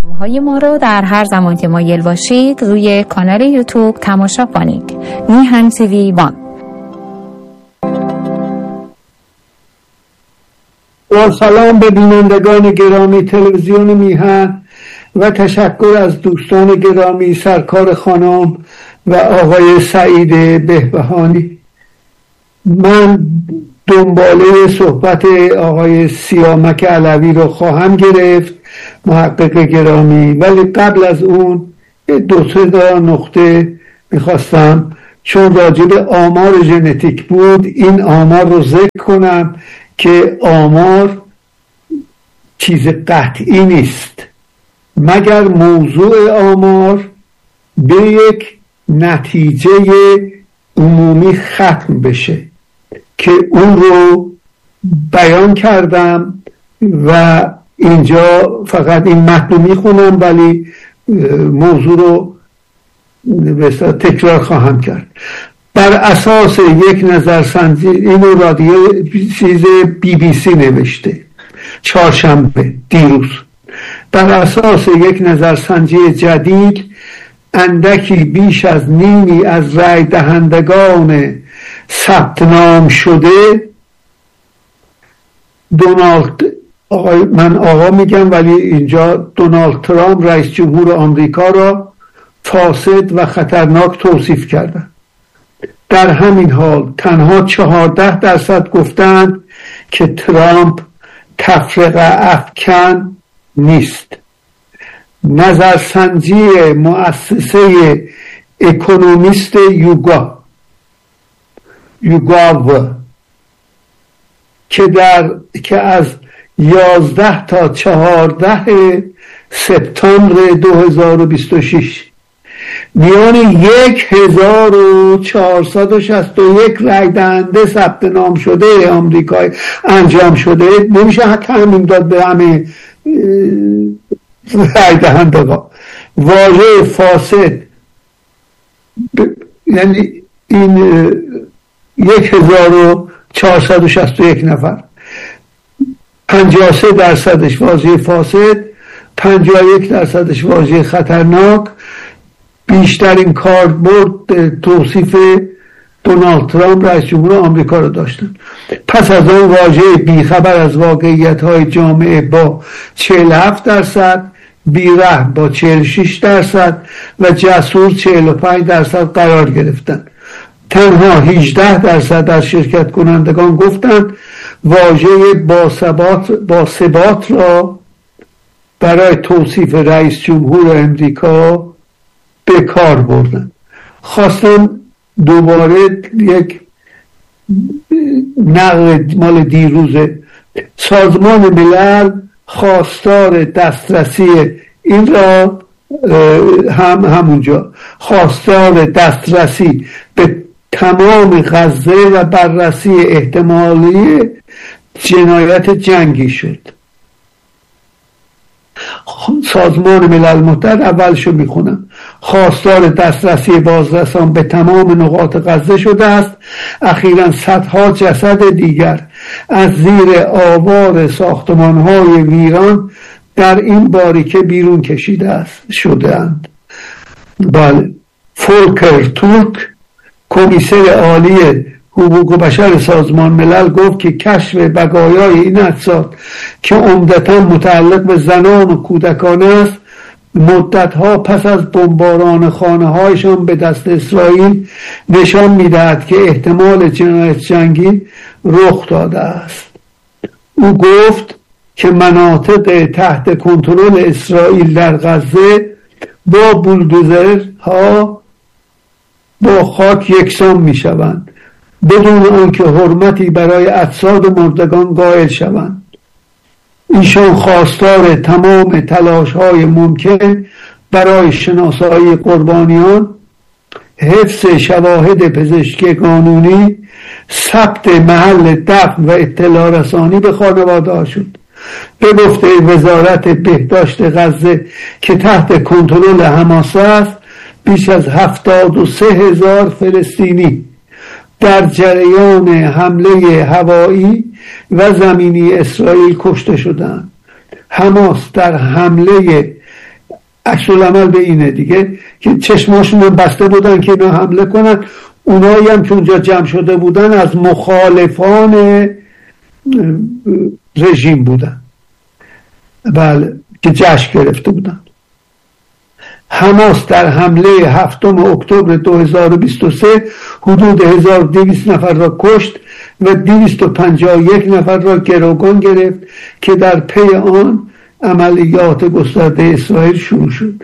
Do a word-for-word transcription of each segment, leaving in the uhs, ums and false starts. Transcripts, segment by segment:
های ما رو در هر زمان که مایل باشید روی کانال یوتیوب تماشا کنید. میهن تیوی وان. با سلام به بینندگان گرامی تلویزیون میهن و تشکر از دوستان گرامی سرکار خانم و آقای سعید بهبهانی. من دنباله صحبت آقای سیامک علوی رو خواهم گرفت، محقق گرامی، ولی قبل از اون دو سه نقطه میخواستم، چون راجع به آمار ژنتیک بود، این آمار رو ذکر کنم که آمار چیز قطعی نیست مگر موضوع آمار به یک نتیجه عمومی ختم بشه که اون رو بیان کردم و اینجا فقط این متن میخونم، ولی موضوع رو بسیار تکرار خواهم کرد. بر اساس یک نظرسنجی، اینو رادیو چیز بی بی سی نوشته چهارشنبه دیروز، بر اساس یک نظرسنجی جدید اندکی بیش از نیمی از رای دهندگان ثبت نام شده دونالد آقا، من آقا میگم ولی اینجا دونالد ترامپ رئیس جمهور آمریکا را فاسد و خطرناک توصیف کردند. در همین حال تنها چهارده درصد گفتند که ترامپ تفرقه افکن نیست. نظرسنجی مؤسسه اکونومیست یوگا یوگاو که در که از یازده تا چهارده سپتامبر دو هزار و بیست و شش میان یک هزار و چهارصد و شصت و یک رای دهنده ثبت نام شده آمریکایی انجام شده، نمیشه همین داد به همه رای دهندگان. واژه فاسد ب... یعنی این یک هزار و چهارصد و شصت و یک نفر، پنجاه و سه درصدش واژه فاسد، پنجاه و یک درصدش واژه خطرناک. بیشترین کاربرد توصیف دونالد ترامپ رئیس جمهور آمریکا رو داشتن. پس از آن واژه بیخبر از واقعیت‌های جامعه با چهل و هفت درصد، بی‌رحم با چهل و شش درصد و جسور چهل و پنج درصد قرار گرفتند. تنها هجده درصد از شرکت کنندگان گفتند واژه باثبات باثبات را برای توصیف رئیس جمهور آمریکا به کار بردن. خواستم دوباره یک نقل مال دیروزه. سازمان ملل خواستار دسترسی این را هم همونجا خواستار دسترسی به تمام غزه و بررسی احتمالی جنایت جنگی شد. سازمان ملل متحد، اولشو میخونم، خواستار دسترسی بازرسان به تمام نقاط غزه شده است. اخیراً صدها جسد دیگر از زیر آوار ساختمان‌های ویران در این باریکه بیرون کشیده است شده اند. بله، فولکر تورک، کمیسر عالی حقوق بشر سازمان ملل، گفت که کشف بقایای این اجساد که عمدتاً متعلق به زنان و کودکان است، مدتها پس از بمباران خانه‌هایشان به دست اسرائیل نشان می‌دهد که احتمال جنایت جنگی رخ داده است. او گفت که مناطق تحت کنترل اسرائیل در غزه با بولدوزرها با خاک یکسان می‌شوند بدون آنکه حرمتی برای اجساد مردگان قائل شوند. ایشان خواستار تمام تلاش‌های ممکن برای شناسایی قربانیان، حفظ شواهد پزشکی قانونی، ثبت محل دفن و اطلاع رسانی به خانواده‌ها شد. به گفته وزارت بهداشت غزه که تحت کنترل حماس است، بیش از هفتاد و سه هزار فلسطینی در جریان حمله هوایی و زمینی اسرائیل کشته شدند. حماس در حمله عکس العمل به اینه دیگه که چشماشون بسته بودن که اینا حمله کنن. اونایی هم که اونجا جمع شده بودن از مخالفان رژیم بودن، بله، که جشن گرفته بودن. حماس در حمله هفتم اکتبر دو هزار و بیست و سه حدود هزار و دویست نفر را کشت و دویست و پنجاه و یک نفر را گروگان گرفت که در پی آن عملیات گسترده اسرائیل شروع شد.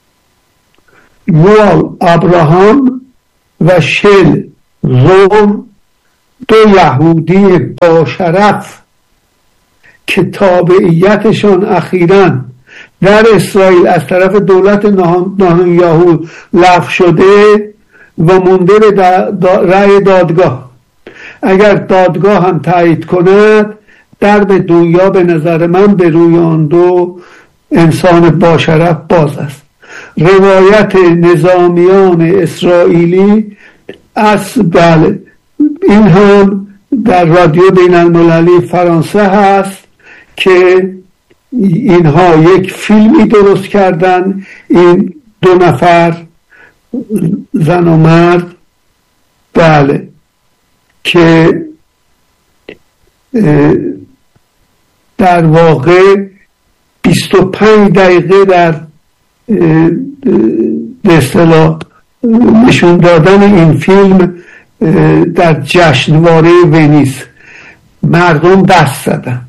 یوآل ابراهام و شل زوم، دو یهودی با شرف که تابعیتشان اخیراً در اسرائیل از طرف دولت نتانیاهو لغو شده و مونده به رأی دادگاه، اگر دادگاه هم تایید کند در به دنیا به نظر من به روی آن دو انسان با شرف باز است. روایت نظامیان اسرائیلی از بله این هم در رادیو بین المللی فرانسه هست که اینها یک فیلمی درست کردن، این دو نفر زن و مرد، بله، که در واقع بیست و پنج دقیقه در به اصطلاح نشون دادن این فیلم در جشنواره ونیز مردم دست زدن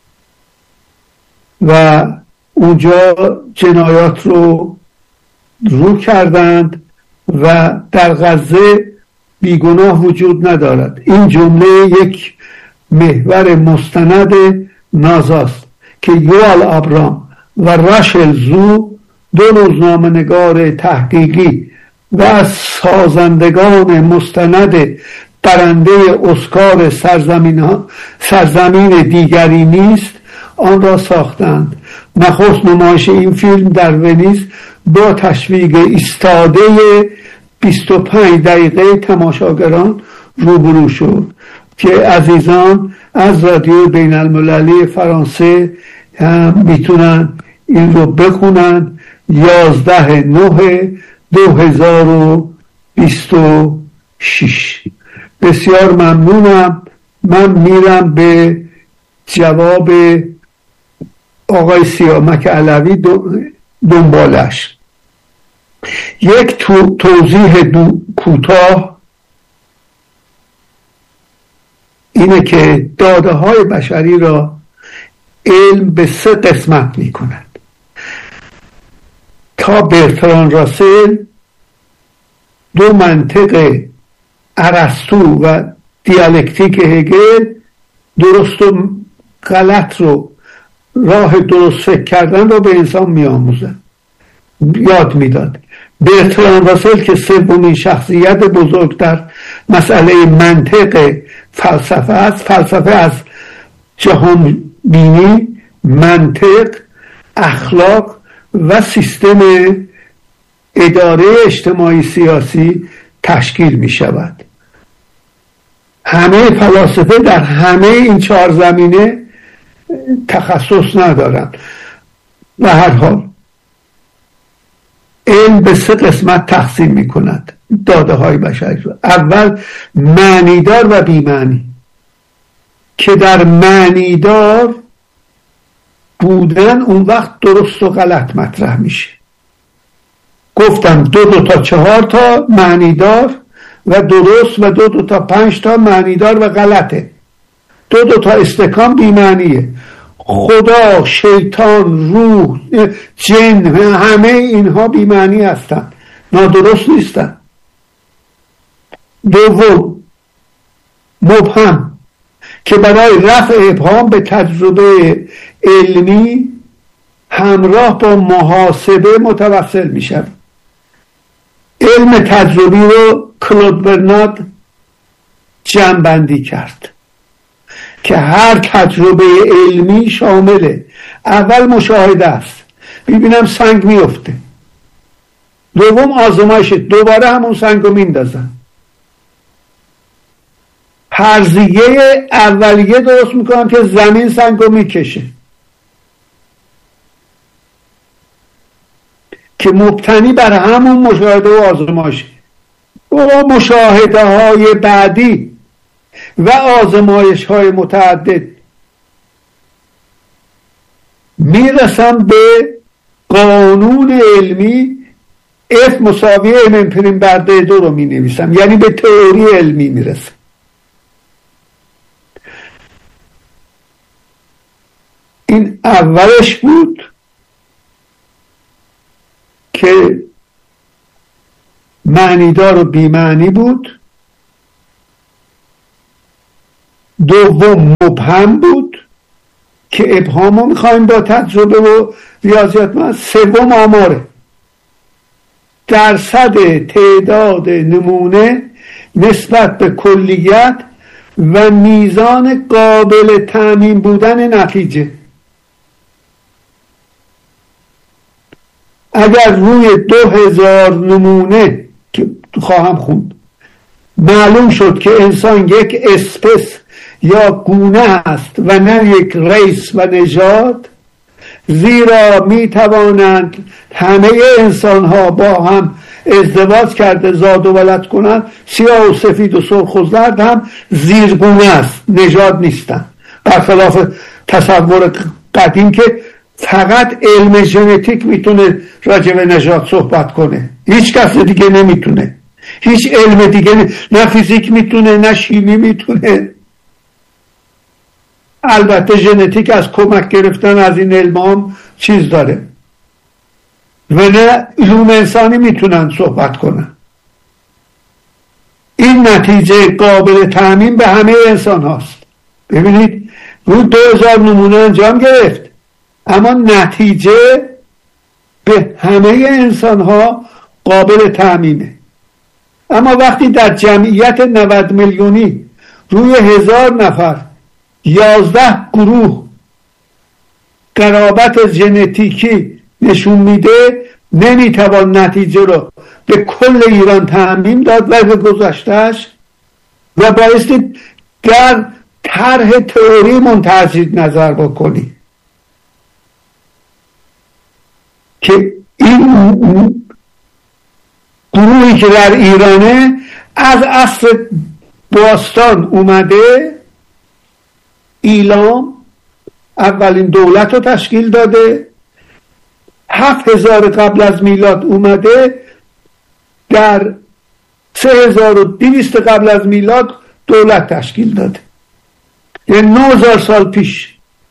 و اونجا جنایات رو رو کردند و در غزه بیگناه وجود ندارد. این جمله یک محور مستند نازاست که یوآل ابرام و راشل زو، دو روزنامه‌نگار تحقیقی و از سازندگان مستند برنده اسکار سرزمین, سرزمین دیگری نیست، آن را ساختند. نخست نمایش این فیلم در ونیز با تشویق ایستاده بیست و پنج دقیقه تماشاگران روبرو شد که عزیزان از رادیو بین المللی فرانسه هم میتونن این رو بخونن. یازده نه دو هزار و بیست و شش. بسیار ممنونم. من میرم به جواب آقای سیامک علوی دنبالش. یک تو توضیح دو کوتاه اینه که داده های بشری را علم به سه قسمت می کند. تا برتراند راسل دو منطق ارسطو و دیالکتیک هگل درست و غلط رو، راه درست فکر کردن رو به انسان می آموزن، یاد میداد. برتراند راسل که سومین شخصیت بزرگ در مسئله منطق فلسفه است، فلسفه از جهان بینی، منطق، اخلاق و سیستم اداره اجتماعی سیاسی تشکیل می شود. همه فلاسفه در همه این چهار زمینه تخصص ندارند. به هر حال علم به سه قسمت تقسیم می کند داده های بشری رو. اول معنیدار و بی‌معنی، که در معنیدار بودن اون وقت درست و غلط مطرح میشه. گفتم دو دو تا چهار تا معنیدار و درست و دو دو تا پنج تا معنیدار و غلطه. دو دو تا استکان بی‌معنیه. خدا، شیطان، روح، جن، همه اینها بی‌معنی هستند، نادرست نیستند. دوم مبهم، که برای رفع ابهام به تجربه علمی همراه با محاسبه متوسل می شود. علم تجربی رو کلود برنارد جمع بندی کرد که هر تجربه علمی شامل اول مشاهده است، ببینم سنگ میفته، دوم آزمایش، دوباره همون سنگ رو میندازن، فرضیه اولیه درست میکنم که زمین سنگ رو میکشه، که مبتنی بر همون مشاهده و آزمایش و مشاهده های بعدی و آزمایش های متعدد میرسم به قانون علمی F مساوی M امپریم بر D دو رو می نویسم، یعنی به تئوری علمی میرسم. این اولش بود که معنیدار و بی‌معنی بود. دوم مبهم بود که ابهام رو میخوایم با تجربه و ریاضیات ما. سوم آماره، درصد تعداد نمونه نسبت به کلیت و میزان قابل تعمیم بودن نتیجه. اگر روی دو هزار نمونه که خواهم خوند معلوم شد که انسان یک اسپس یا گونه است و نه یک ریس و نژاد، زیرا می توانند همه انسان ها با هم ازدواج کرده زاد و ولد کنند، سیاه و سفید و سرخ و زرد هم زیرگونه است، نژاد نیستند، برخلاف تصور قدیم که فقط علم ژنتیک میتونه راجع به نژاد صحبت کنه، هیچ کس دیگه نمیتونه، هیچ علم دیگه نه فیزیک میتونه نه شیمی میتونه. البته ژنتیک از کمک گرفتن از این علم هم چیز داره و نه علوم انسانی میتونن صحبت کنن. این نتیجه قابل تعمیم به همه انسان هاست. ببینید روی دو هزار نمونه انجام گرفت اما نتیجه به همه انسان ها قابل تعمیمه. اما وقتی در جمعیت نود میلیونی روی هزار نفر یازده گروه قرابت ژنتیکی نشون میده، نمیتوان نتیجه رو به کل ایران تعمیم داد و به گذشتهش و بایستی در طرح تئوری منتجید نظر بکنی که این گروهی که در ایرانه از عصر باستان اومده، ایلام اولین دولت رو تشکیل داده، هفت هزار قبل از میلاد اومده، در سه هزار و دویست قبل از میلاد دولت تشکیل داده، یعنی نه هزار سال پیش.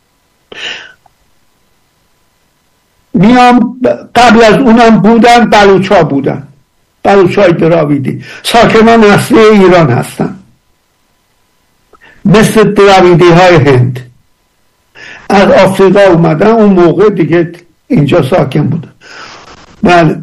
میام قبل از اونم بودن بلوچ ها بودن، بلوچ های دراویدی ساکنان اصلی ایران هستن، مثل دراویدی های هند از آفریقا اومدن، اون موقع دیگه اینجا ساکن بودن. بله،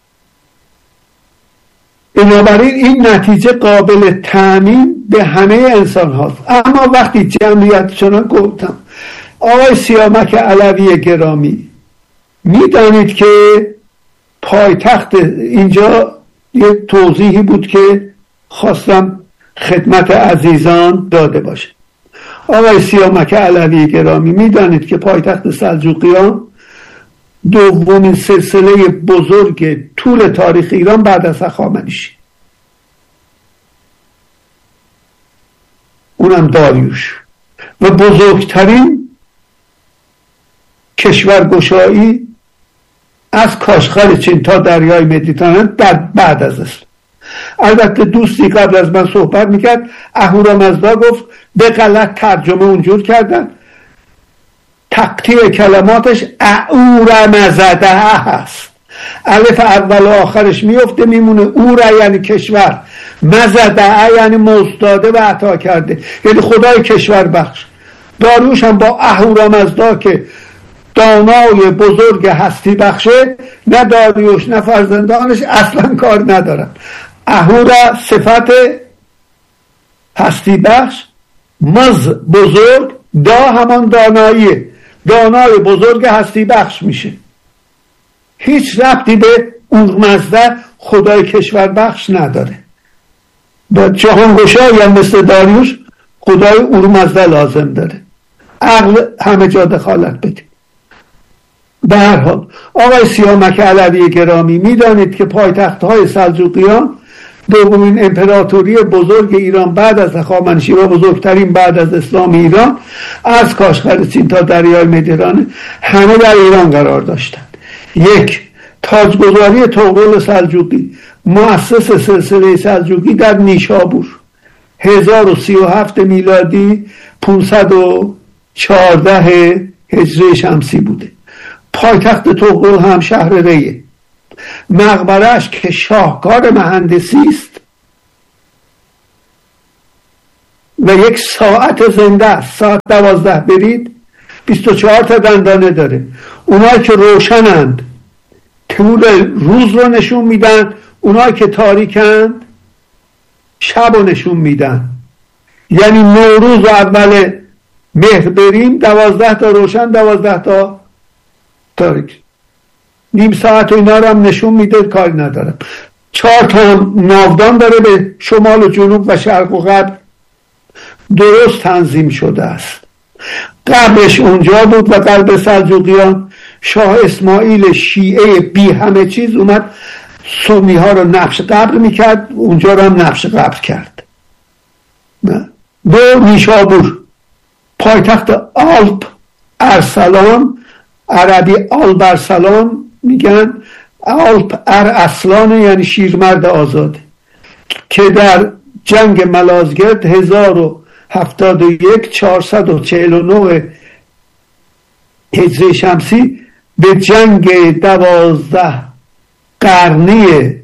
بنابراین این نتیجه قابل تعمیم به همه انسان هاست. اما وقتی جمعیت چنان گفتم، آقای سیامک علوی گرامی، میدانید که پایتخت اینجا یه توضیحی بود که خواستم خدمت عزیزان داده باشه. آقای سیامک علوی گرامی، میدانید که پایتخت سلجوقیان دومین سلسله بزرگ طول تاریخ ایران بعد از هخامنشی، اونم داریوش، و بزرگترین کشورگشایی از کاشغر چین تا دریای مدیترانه در بعد از اسلام. البته دوستی قبل از من صحبت میکرد، اهورامزدا گفت به غلط ترجمه اونجور کردن، تقطیع کلماتش اورمزده هست، الف اول و آخرش میفته میمونه، اوره یعنی کشور، مزده یعنی مزداده و عطا کرده، یعنی خدای کشور بخش. داریوش هم با اهورامزدا که دانای بزرگ هستی بخشه، نه داریوش نه فرزندانش اصلا کار ندارن. اهورا صفت هستی بخش، مز بزرگ، دا همان داناییه، دانای بزرگ هستی بخش میشه. هیچ ربطی به اورمزده خدای کشور بخش نداره. با جهانگشایی هم مثل داریوش خدای اورمزده لازم داره، عقل همه جا دخالت بده. به هر حال آقای سیامک علوی گرامی، میدانید که پایتخت های سلجوقیان دومین امپراتوری بزرگ ایران بعد از هخامنشی و بزرگترین بعد از اسلام ایران از کاشغرچین تا دریای مدیترانه همه در ایران قرار داشتند. یک، تاجگذاری طغرل سلجوقی مؤسس سلسله سلجوقی در نیشابور هزار و سی و هفت میلادی پانصد و چهارده هجری شمسی بوده. پایتخت طغرل هم شهر ریه. مقبره‌اش که شاهکار مهندسی است و یک ساعت زنده است، ساعت دوازده برید بیست و چهار تا دندانه داره. اونایی که روشنند طول روز رو نشون میدن، اونایی که تاریکند شب رو نشون میدن. یعنی نوروز و اول مهر بریم دوازده تا روشن دوازده تا تاریک، نیم ساعت و اینا رو هم نشون میده، کاری ندارم. چهار تا هم ناودان داره به شمال و جنوب و شرق و غرب درست تنظیم شده است. قبرش اونجا بود و قلب سلجوقیان شاه اسماعیل شیعه بی همه چیز اومد سنی ها رو نقش قبر میکرد، اونجا رو هم نقش قبر کرد. دو، نیشابور پایتخت آلپ ارسلان، عربی آلپ ارسلان میگن، آلپ ارسلان یعنی شیرمرد آزاد، که در جنگ ملازگرد هزار و هفتاد و یک چهارصد و چهل و نه هجری شمسی به جنگ دوازده قرنی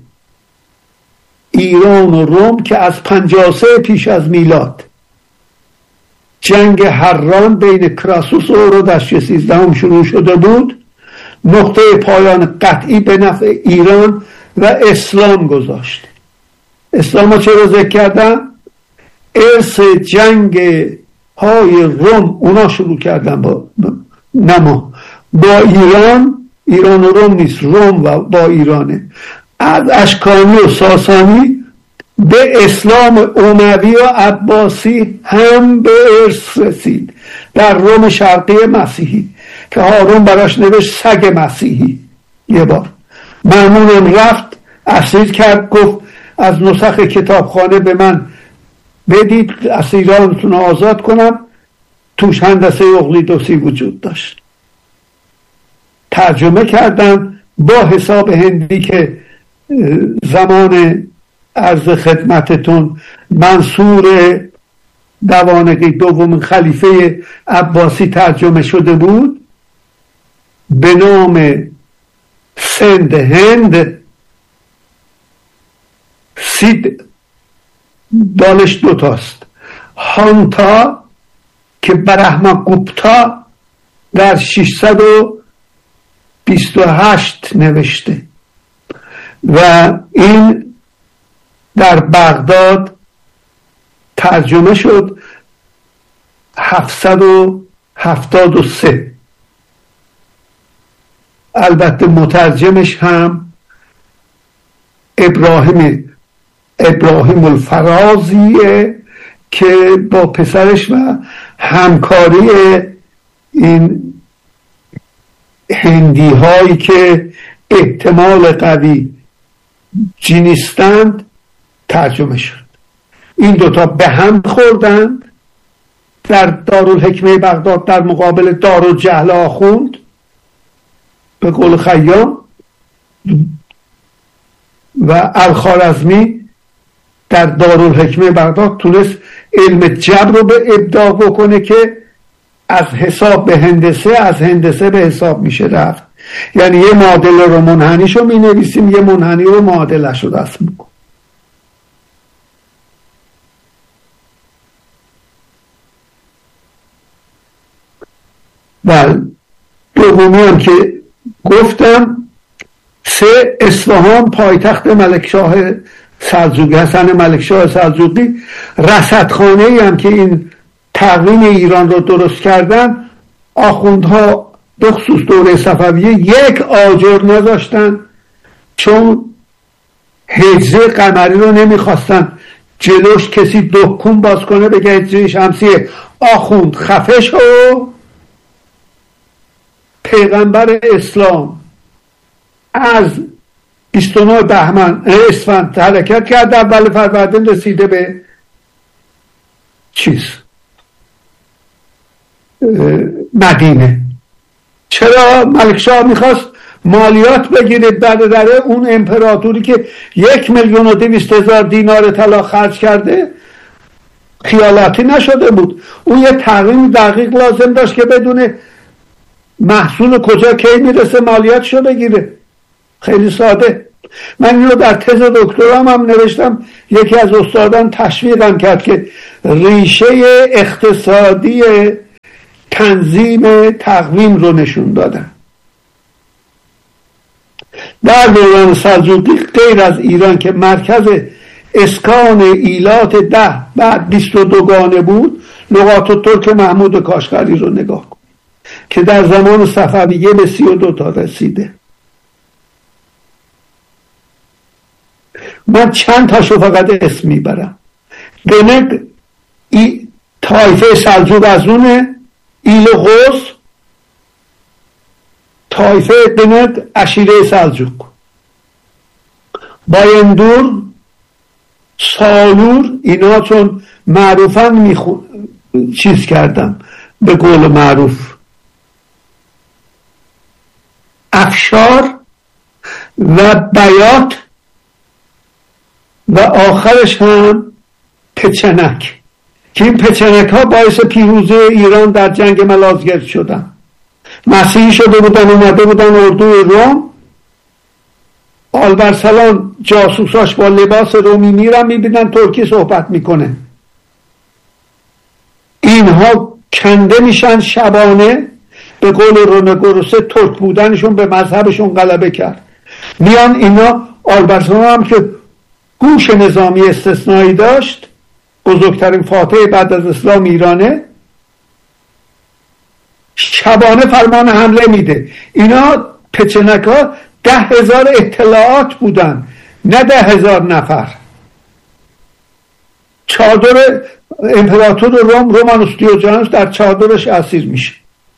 ایران و روم که از پنجاه و سه پیش از میلاد، جنگ هران بین کراسوس و اورودش سیزدهم شروع شده بود، نقطه پایان قطعی به نفع ایران و اسلام گذاشت. اسلام ها چرا ذکر کردم؟ ارث جنگ های روم اونا شروع کردن با نما با ایران، ایران و روم نیست، روم و با ایرانه. از اشکانی و ساسانی به اسلام اموی و عباسی هم به ارث رسید. در روم شرقی مسیحی که هارون براش نوشت سگ مسیحی، یه بار مأمون رفت اسیر کرد، گفت از نسخ کتابخانه به من بدید اسیرانتون آزاد کنم، توش هندسه اقلیدوسی وجود داشت. ترجمه کردن با حساب هندی که زمان عرض خدمتتون منصور دوانقی دومین خلیفه عباسی ترجمه شده بود، به نام سند هند، سید دالش دوتاست، هانتا که برهما گوپتا در ششصد و بیست و هشت نوشته و این در بغداد ترجمه شد هفتصد و هفتاد و سه. البته مترجمش هم ابراهیم ابراهیم الفرازیه که با پسرش و همکاری این هندی هایی که احتمال قوی جینیستند ترجمه شد. این دوتا به هم خوردند در دارالحکمه بغداد در مقابل دارالجهل آخوند به قول خیام، و الخوارزمی در دارالحکمه بغداد تونست علم جبر رو به ابداع بکنه که از حساب به هندسه، از هندسه به حساب میشه رفت. یعنی یه معادله رو منحنیش رو می نویسیم، یه منحنی رو معادلش رو دست میکن. و دومی هم که گفتم، سه، اصفهان پایتخت ملکشاه سلجوقی، حسن ملکشاه سلجوقی، رصدخانه ای هم که این تقویم ایران رو درست کردن، آخوندها به خصوص دوره صفویه یک آجر نذاشتن، چون هجری قمری رو نمیخواستن جلوش کسی دکون باز کنه بگه هجری شمسیه. آخوند خفه شو، پیغمبر اسلام از بیست و نه بهمن اسفند حرکت کرد، اول فروردین رسیده به چیز مدینه. چرا؟ ملکشاه میخواست مالیات بگیره برادر اون امپراتوری که یک میلیون و دویست هزار دینار طلا خرج کرده، خیالاتی نشده بود. اون یه تقویم دقیق لازم داشت که بدونه محصول کجا کی میرسه مالیاتشو بگیره. خیلی ساده. من اینو در تز دکترام هم نوشتم، یکی از استادان تشویقم کرد که ریشه اقتصادی تنظیم تقویم رو نشون دادن. در دوران سلجوقی غیر از ایران که مرکز اسکان ایلات ده بعد بیست و دوگانه بود، لغات ترک محمود کاشغری رو نگاه کن که در زمان صفویه به سی و دو تا رسیده. من چند تاشو فقط اسم میبرم. دنگ ای طایفه سلجوق از اونه، ایل و غوز، طایفه دنگ عشیره سلجوق، بایندور، سالور، اینا چون معروفن میخون چیز کردم به قول معروف، افشار و بیات و آخرش هم پچنک که این پچنک ها باعث پیروزی ایران در جنگ ملازگرد شدن. مسیحی شده بودن، اومده بودن اردوی روم، آلبرسلان جاسوساش با لباس رومی میرن میبینن ترکی صحبت میکنه، اینها کنده میشن شبانه. به قول رونگوروسه ترک بودنشون به مذهبشون غلبه کرد. میان اینا، آلبرسلان هم که گوش نظامی استثنایی داشت، بزرگترین فاتح بعد از اسلام ایرانه، شبانه فرمان حمله میده. اینا پچنک ها ده هزار اطلاعات بودن، نه ده هزار نفر. چادر امپراتور روم رومانوس دیوجانوس در چادرش اسیر میشه.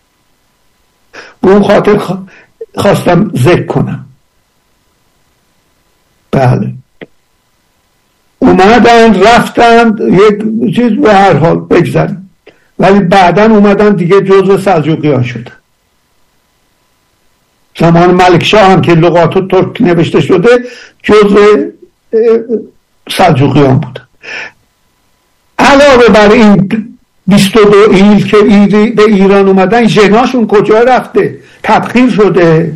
به اون خاطر خواستم ذکر کنم. بله، اومدن رفتن یک چیز به هر حال بگذاریم، ولی بعداً اومدن دیگه جزو سلجوقیان شدن. زمان ملکشاه هم که لغات ترک نوشته شده جزو سلجوقیان بودن. علاوه بر این بیست و دو ایل که به ایران اومدن، ژناشون کجا رفته؟ تبخیر شده.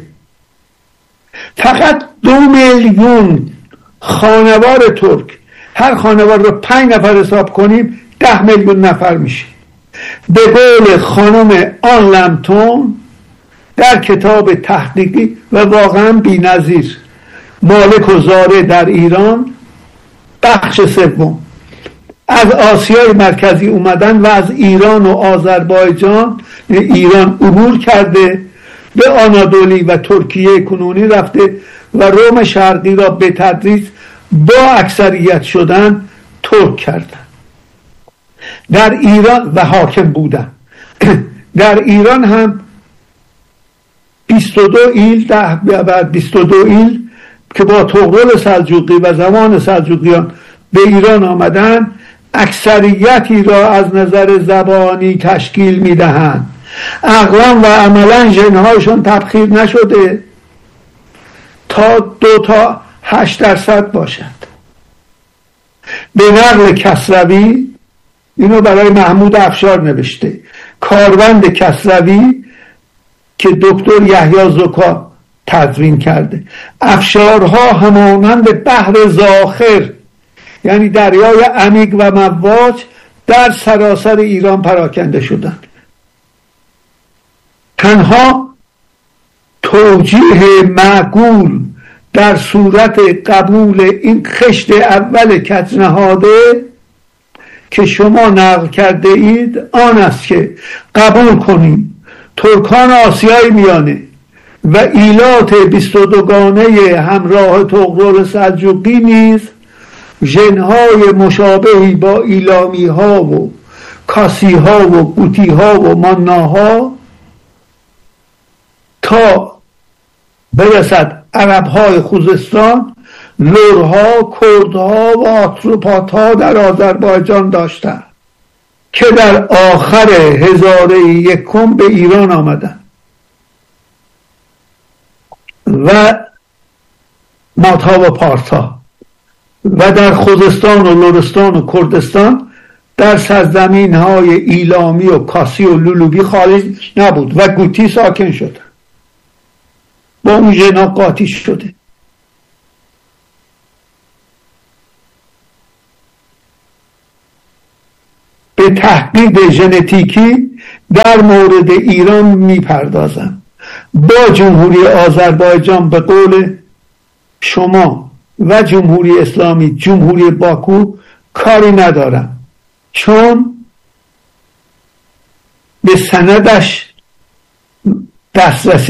فقط دو میلیون خانوار ترک، هر خانوار رو پنج نفر حساب کنیم ده میلیون نفر میشه. به قول خانم آن لمتون در کتاب تحقیقی و واقعا بی نظیر مالک و زاره در ایران بخش سوم، از آسیای مرکزی اومدن و از ایران و آذربایجان ایران عبور کرده، به آنادولی و ترکیه کنونی رفته و روم شرقی را به تدریج با اکثریت شدن ترک کردن. در ایران و حاکم بودن. در ایران هم بیست و دو ایل ده بعد بیست و دو ایل که با طغرل سلجوقی و زمان سلجوقیان به ایران آمدن، اکثریتی را از نظر زبانی تشکیل میدهند. عقلا و عملا ژنهایشون تبخیر نشده تا دو تا هشت درصد باشد. به نقل کسروی، اینو برای محمود افشار نوشته، کاروند کسروی که دکتر یحیی زکا تدوین کرده، افشارها همانند بحر زاخر، یعنی دریای عمیق و مواج، در سراسر ایران پراکنده شدند. تنها توجیه معقول در صورت قبول این خشت اول کجنهاده که شما نقل کرده اید آن است که قبول کنیم ترکان آسیای میانه و ایلات بیست و دوگانه همراه طغرل سلجوقی نیز ژنهای مشابهی با ایلامی ها و کاسی ها و گوتی ها و ماننا ها تا برسد عربهای خوزستان، لرها، کردها و آتروپاتها در آذربایجان داشتند که در آخر هزاره یکم به ایران آمدند و ماتها و پارتا و در خوزستان و لرستان و کردستان در سرزمین های ایلامی و کاسی و لولوبی خالی نبود و گوتی ساکن شد، با اون ژنا قاطی شده. به تحقیق ژنتیکی در مورد ایران میپردازم. با جمهوری آذربایجان به قول شما و جمهوری اسلامی جمهوری باکو کاری ندارم، چون به سندش دسترسی